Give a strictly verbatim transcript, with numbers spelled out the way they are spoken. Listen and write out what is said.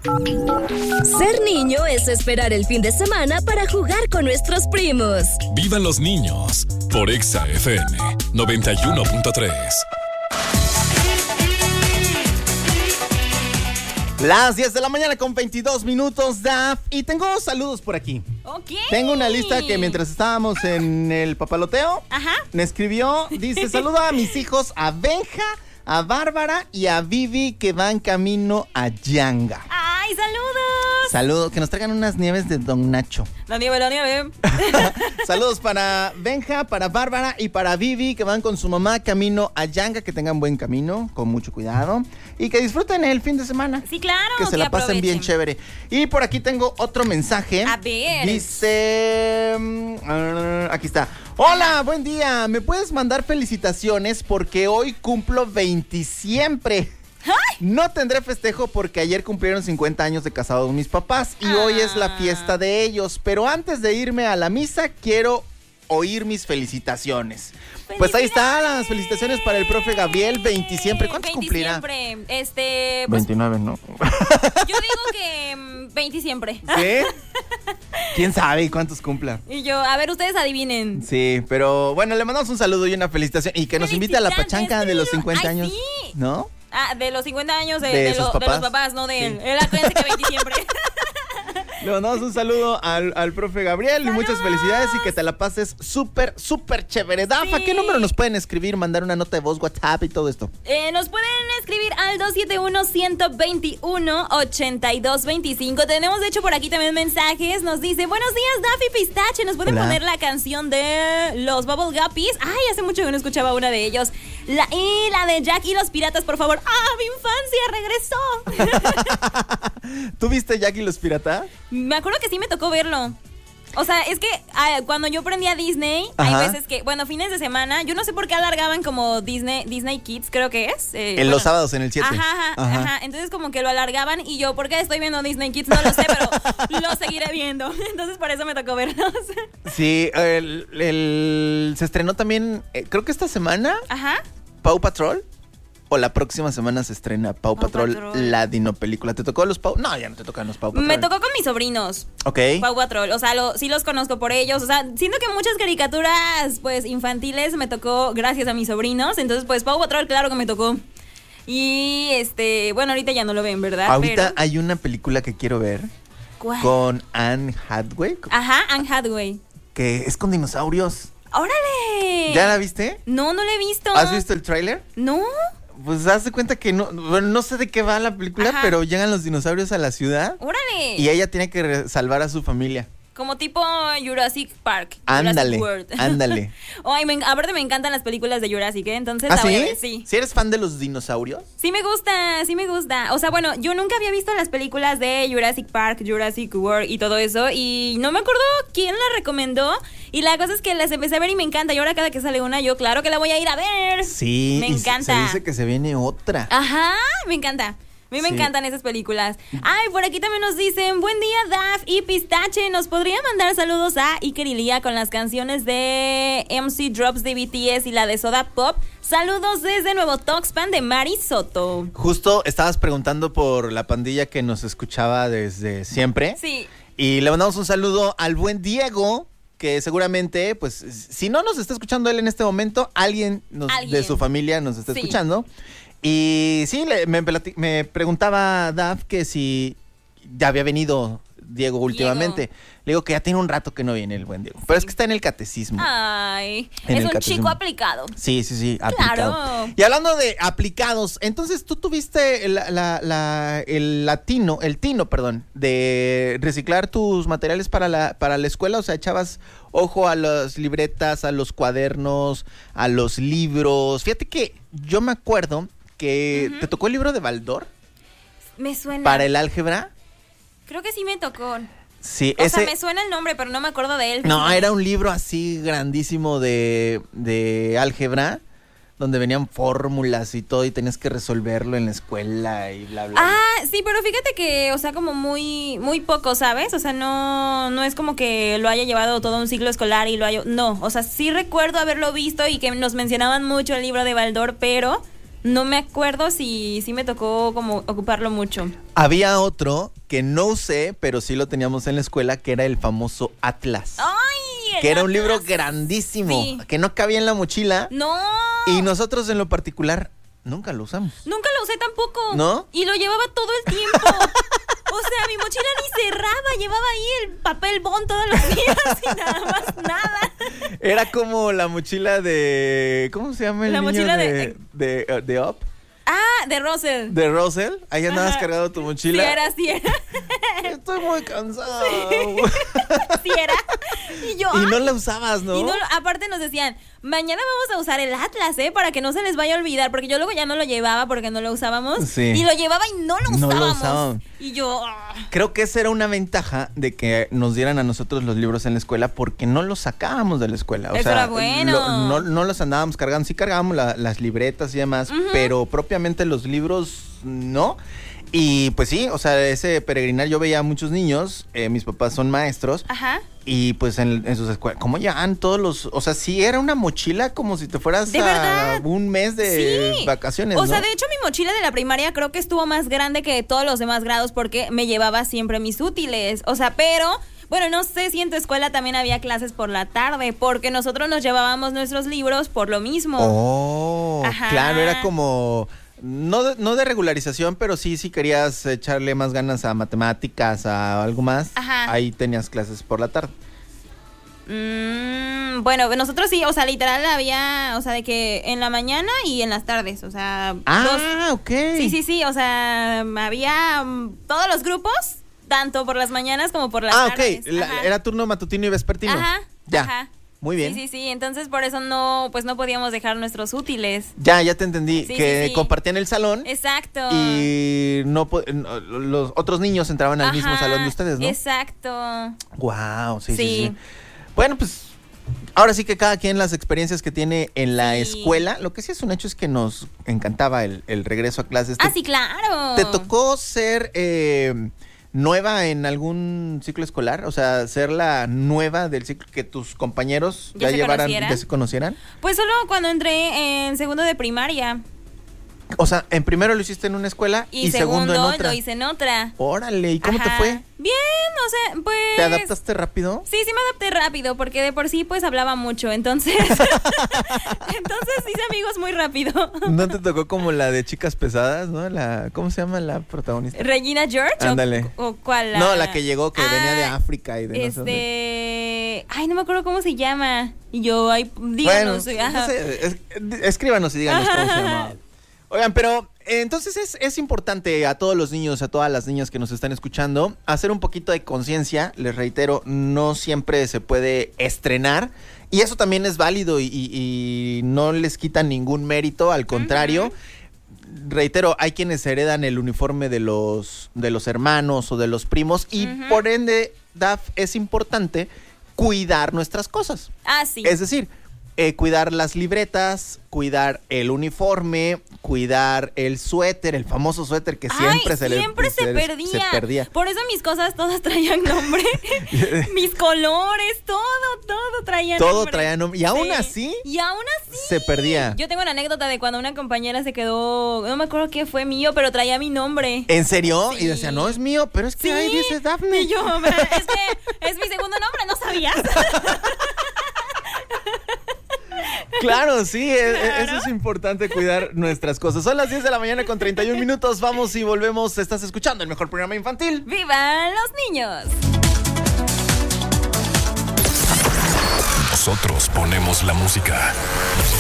Ser niño es esperar el fin de semana para jugar con nuestros primos. ¡Vivan los niños! Por Exa F M noventa y uno punto tres. Las diez de la mañana con veintidós minutos, Daf. Y tengo saludos por aquí. Ok. Tengo una lista que mientras estábamos en el papaloteo, Ajá. me escribió, dice, saludo a mis hijos, a Benja, a Bárbara y a Vivi que van camino a Yanga. ¡Ay, saludos! Saludos, que nos traigan unas nieves de Don Nacho. La nieve, la nieve. Saludos para Benja, para Bárbara y para Vivi que van con su mamá camino a Yanga, que tengan buen camino, con mucho cuidado y que disfruten el fin de semana. Sí, claro. Que se que la pasen aprovechen. bien chévere. Y por aquí tengo otro mensaje. A ver. Dice, uh, aquí está. Hola, buen día. ¿Me puedes mandar felicitaciones porque hoy cumplo veinte siempre? ¡Ay! No tendré festejo porque ayer cumplieron cincuenta años de casados mis papás y Ah. hoy es la fiesta de ellos. Pero antes de irme a la misa, quiero oír mis felicitaciones. Pues ahí están las felicitaciones para el profe Gabriel, veinte siempre. ¿Cuántos veinte cumplirá? siempre. Este, pues, veintinueve, ¿no? yo digo que mm, veinte siempre. ¿Sí? ¿Quién sabe cuántos cumpla? Y yo, a ver, ustedes adivinen. Sí, pero bueno, le mandamos un saludo y una felicitación. Y que nos invite a la pachanca de los cincuenta Ay, años. sí. ¿No? Ah, de los cincuenta años de, De de, sus lo- de papás. los papás, no de Sí. él. Él acuérdense que veinte siempre. Le mandamos un saludo al, al profe Gabriel y muchas felicidades y que te la pases súper, súper chévere. Dafa, Sí. ¿qué número nos pueden escribir, mandar una nota de voz, WhatsApp y todo esto? Eh, nos pueden escribir al dos siete uno, uno dos uno, ocho dos dos cinco. Tenemos de hecho por aquí también mensajes. Nos dice, buenos días Daffy Pistache. ¿Nos pueden Hola. poner la canción de los Bubble Guppies? Ay, hace mucho que no escuchaba una de ellos. La, y la de Jack y los piratas, por favor. ¡Ah, mi infancia regresó! ¿Tú viste Jack y los piratas? Me acuerdo que sí me tocó verlo. O sea, es que ah, cuando yo prendía Disney, Ajá. hay veces que, bueno, fines de semana, yo no sé por qué alargaban como Disney Disney Kids, creo que es. eh, En bueno. los sábados, en el siete. Ajá, ajá, Ajá. ajá. Entonces como que lo alargaban y yo, ¿por qué estoy viendo Disney Kids? No lo sé, pero lo seguiré viendo. Entonces por eso me tocó verlos. Sí, el, el- se estrenó también, eh, creo que esta semana, Ajá. Paw Patrol. O la próxima semana se estrena Paw, Paw Patrol, Patrol. la dinopelícula. ¿Te tocó los Paw? No, ya no te tocan los Paw Patrol. Me tocó con mis sobrinos. Ok. Paw Patrol, o sea, lo, sí los conozco por ellos, o sea, siento que muchas caricaturas, pues, infantiles me tocó gracias a mis sobrinos, entonces, pues, Paw Patrol, claro que me tocó. Y, este, bueno, ahorita ya no lo ven, ¿verdad? Ahorita Pero- hay una película que quiero ver ¿Cuál? con Anne Hathaway, Ajá, Anne Hathaway. que es con dinosaurios. ¡Órale! ¿Ya la viste? No, no la he visto. ¿Has visto el tráiler? No. Pues haz de cuenta que no, bueno, no sé de qué va la película, Ajá. pero llegan los dinosaurios a la ciudad ¡Órale! y ella tiene que re- salvar a su familia. Como tipo Jurassic Park. Ándale, Jurassic World. ándale. Ay, me, aparte me encantan las películas de Jurassic, ¿eh? Entonces, ¿Ah, la voy a sí? ver, sí. ¿Si eres fan de los dinosaurios? Sí me gusta, sí me gusta. O sea, bueno, yo nunca había visto las películas de Jurassic Park, Jurassic World y todo eso. Y no me acuerdo quién la recomendó. Y la cosa es que las empecé a ver y me encanta. Y ahora cada que sale una, yo claro que la voy a ir a ver. Sí. Me y se- encanta. Se dice que se viene otra. Ajá, me encanta. A mí me Sí. encantan esas películas. Ay, por aquí también nos dicen, buen día, Daf y Pistache. ¿Nos podría mandar saludos a Iker y Lía con las canciones de M C Drops de B T S y la de Soda Pop? Saludos desde Nuevo Tuxpan de Mari Soto. Justo estabas preguntando por la pandilla que nos escuchaba desde siempre. Sí. Y le mandamos un saludo al buen Diego, que seguramente, pues, si no nos está escuchando él en este momento, alguien, nos- Alguien. de su familia nos está Sí. escuchando. Y sí, le- me, plati- me preguntaba Daf que si ya había venido Diego últimamente. Le digo que ya tiene un rato que no viene el buen Diego. Pero es que está en el catecismo. Ay, En es el un catecismo. chico aplicado. Sí, sí, sí, aplicado. Claro. Y hablando de aplicados, entonces tú tuviste la- la- la- el latino, el tino, perdón, de reciclar tus materiales para la, para la escuela, o sea, echabas ojo a las libretas, a los cuadernos, a los libros. Fíjate que yo me acuerdo que Ujú. te tocó el libro de Baldor Me suena. para el álgebra. Creo que sí me tocó. Sí, O ese... sea, me suena el nombre, pero no me acuerdo de él. No, era un libro así grandísimo de, de álgebra, donde venían fórmulas y todo, y tenías que resolverlo en la escuela y bla, bla. bla. Ah, sí, pero fíjate que, o sea, como muy muy poco, ¿sabes? O sea, no no es como que lo haya llevado todo un ciclo escolar y lo haya... No, o sea, sí recuerdo haberlo visto y que nos mencionaban mucho el libro de Baldor, pero no me acuerdo si, si me tocó como ocuparlo mucho. Había otro que no usé, pero sí lo teníamos en la escuela, que era el famoso Atlas. ¡Ay! Que era un Atlas. libro grandísimo, Sí. que no cabía en la mochila. ¡No! Y nosotros en lo particular nunca lo usamos. Nunca lo usé tampoco. ¿No? Y lo llevaba todo el tiempo. O sea, mi mochila ni cerraba, llevaba ahí el papel bond todos los días y nada más nada. Era como la mochila de... ¿Cómo se llama el La niño mochila de, de- de, de, de Up? Ah, de Russell. De Russell. Ahí andabas Ajá. cargado tu Sí mochila. era, sí era. Estoy muy cansado. Sí era. Y yo, Y no ay, la usabas, ¿no? Y no, lo- aparte nos decían, mañana vamos a usar el Atlas, ¿eh? Para que no se les vaya a olvidar. Porque yo luego ya no lo llevaba porque no lo usábamos. Sí. Y lo llevaba y no lo No lo usábamos. usaban. Y yo... ah. Creo que esa era una ventaja de que nos dieran a nosotros los libros en la escuela porque no los sacábamos de la escuela. O Eso sea, era bueno. lo- no, no los andábamos cargando. Sí cargábamos la- las libretas y demás, Ujú. pero propiamente los libros no. Y pues sí, o sea, ese peregrinar yo veía a muchos niños, eh, mis papás son maestros, Ajá. y pues en, en sus escuelas, ¿cómo llevan todos los...? O sea, sí era una mochila como si te fueras ¿De a verdad? un mes de Sí. vacaciones, O sea, ¿no? de hecho, mi mochila de la primaria creo que estuvo más grande que todos los demás grados porque me llevaba siempre mis útiles. O sea, pero... Bueno, no sé si en tu escuela también había clases por la tarde, porque nosotros nos llevábamos nuestros libros por lo mismo. Oh, Ajá. claro, era como... No de, no de regularización, pero sí, si querías echarle más ganas a matemáticas, a algo más, Ajá. ahí tenías clases por la tarde. Mm, bueno, nosotros sí, o sea, literal había, o sea, de que en la mañana y en las tardes, o sea, dos. Ah, ok. Sí, sí, sí, o sea, había mm, todos los grupos, tanto por las mañanas como por las Ah, tardes. ok. La- Ajá. era turno matutino y vespertino. Ajá, Ya. ajá. Muy bien. Sí, sí, sí, entonces por eso no, pues no podíamos dejar nuestros útiles. Ya, ya te entendí. Sí, que sí, sí. compartían el salón Exacto. y no po- no, los otros niños entraban al mismo Ajá, salón de ustedes, ¿no? Exacto. Wow, sí, sí, Sí. sí. Bueno, pues ahora sí que cada quien las experiencias que tiene en la Sí. escuela. Lo que sí es un hecho es que nos encantaba el, el regreso a clases. Ah, ¿Te- sí, claro. ¿Te tocó ser eh, nueva en algún ciclo escolar? O sea, ser la nueva del ciclo que tus compañeros ¿Ya ya, se llevaran, conocieran? ya se conocieran. Pues solo cuando entré en segundo de primaria. O sea, en primero lo hiciste en una escuela Y, y, segundo, segundo, en otra. lo hice en otra. Órale, ¿y cómo Ajá. te fue? Bien, o sea, pues... ¿Te adaptaste rápido? Sí, sí me adapté rápido, porque de por sí pues hablaba mucho, entonces... entonces hice amigos muy rápido. ¿No te tocó como la de Chicas Pesadas, no? La, ¿cómo se llama la protagonista? ¿Regina George? o- Ándale. ¿O, cuál? No, la que llegó, que Ah, venía de África y de no sé dónde. Este... Ay, no me acuerdo cómo se llama. Y yo, ay, díganos. Bueno, ajá. no sé, es- escríbanos y díganos cómo se Ajá. llama. Oigan, pero eh, entonces es, es importante a todos los niños, a todas las niñas que nos están escuchando, hacer un poquito de conciencia. Les reitero, no siempre se puede estrenar y eso también es válido y, y- y no les quita ningún mérito, al contrario. Reitero, hay quienes heredan el uniforme de los, de los hermanos o de los primos y Ujú. por ende, Daf, es importante cuidar nuestras cosas. Ah, sí. Es decir, eh, cuidar las libretas, cuidar el uniforme, cuidar el suéter, el famoso suéter que siempre Ay, se le siempre se, se- perdía. se perdía. Por eso mis cosas todas traían nombre. Mis colores, todo, todo traía Todo nombre. traía nombre. Y aún Sí. así, Y aún así. se perdía. Yo tengo una anécdota de cuando una compañera se quedó, no me acuerdo qué fue mío, pero traía mi nombre. ¿En serio? Sí. Y decía, no, es mío, pero es que Sí. ahí dice Dafne. Y yo, "Pero es que es mi segundo nombre, ¿no sabías?" Claro, sí, e- e- Claro. eso es importante, cuidar nuestras cosas. Son las diez de la mañana con treinta y un minutos. Vamos y volvemos. Estás escuchando el mejor programa infantil. ¡Vivan los niños! Nosotros ponemos la música.